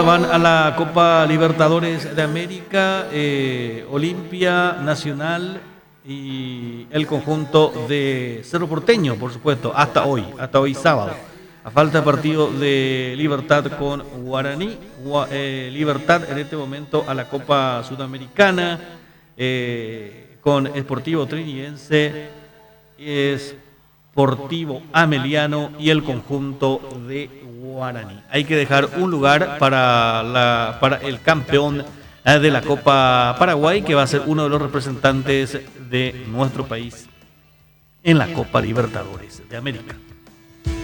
van a la Copa Libertadores de América, Olimpia, Nacional y el conjunto de Cerro Porteño, por supuesto, hasta hoy sábado. A falta de partido de Libertad con Guaraní, Libertad en este momento a la Copa Sudamericana con Sportivo Trinidense, Sportivo Ameliano y el conjunto de Guaraní. Hay que dejar un lugar para el campeón de la Copa Paraguay, que va a ser uno de los representantes de nuestro país en la Copa Libertadores de América.